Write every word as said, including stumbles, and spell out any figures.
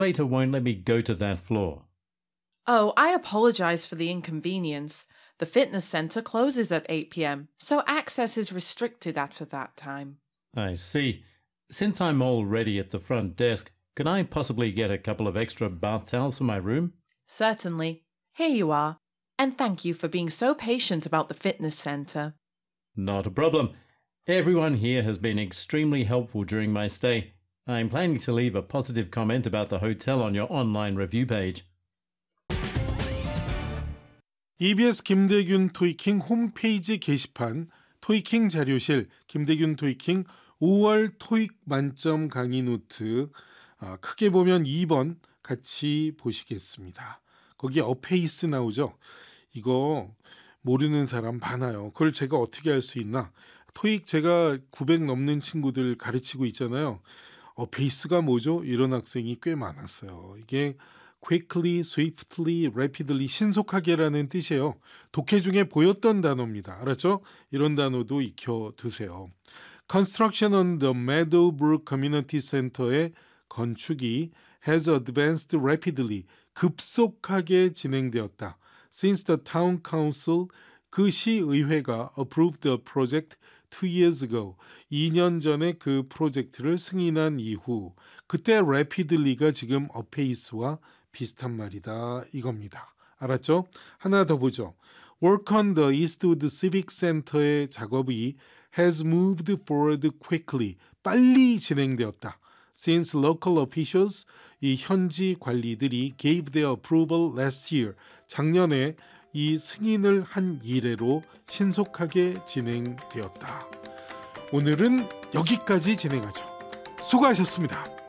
Waiter won't let me go to that floor. Oh, I apologize for the inconvenience. The fitness center closes at eight p m, so access is restricted after that time. I see. Since I'm already at the front desk, can I possibly get a couple of extra bath towels for my room? Certainly. Here you are. And thank you for being so patient about the fitness center. Not a problem. Everyone here has been extremely helpful during my stay. I'm planning to leave a positive comment about the hotel on your online review page. 이비에스 김대균 토익킹 홈페이지 게시판 토익킹 자료실 김대균 토익킹 오월 토익 만점 강의 노트 아, 크게 보면 이 번 같이 보시겠습니다. 거기 어페이스 나오죠. 이거 모르는 사람 많아요. 그걸 제가 어떻게 할 수 있나? 토익 제가 구백 넘는 친구들 가르치고 있잖아요. 어페이스가 뭐죠? 이런 학생이 꽤 많았어요. 이게 quickly, swiftly, rapidly, 신속하게라는 뜻이에요. 독해 중에 보였던 단어입니다. 알았죠? 이런 단어도 익혀두세요. Construction on the Meadowbrook Community Center의 건축이 has advanced rapidly, 급속하게 진행되었다. Since the town council, 그 시의회가 approved the project two years ago, 이 년 전에 그 프로젝트를 승인한 이후, 그때 rapidly가 지금 apace와 비슷한 말이다 이겁니다. 알았죠? 하나 더 보죠. Work on the Eastwood Civic Center의 작업이 has moved forward quickly, 빨리 진행되었다. Since local officials, 이 현지 관리들이 gave their approval last year, 작년에 이 승인을 한 이래로 신속하게 진행되었다. 오늘은 여기까지 진행하죠. 수고하셨습니다.